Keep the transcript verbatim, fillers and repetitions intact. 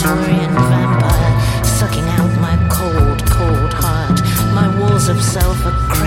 saurian vampire, sucking out my cold, cold heart. My walls of self are